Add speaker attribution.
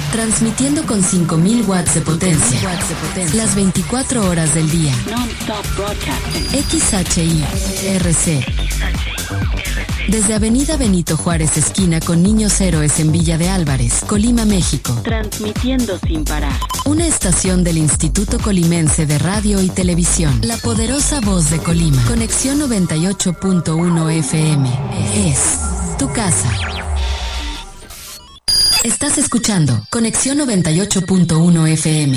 Speaker 1: transmitiendo con 5000 watts de potencia, las 24 horas del día.
Speaker 2: Non-stop broadcasting.
Speaker 1: XHI-RC. Desde Avenida Benito Juárez, esquina con Niños Héroes en Villa de Álvarez, Colima, México.
Speaker 2: Transmitiendo sin parar.
Speaker 1: Una estación del Instituto Colimense de Radio y Televisión. La poderosa voz de Colima. Conexión 98.1 FM. Es tu casa. Estás escuchando Conexión 98.1 FM.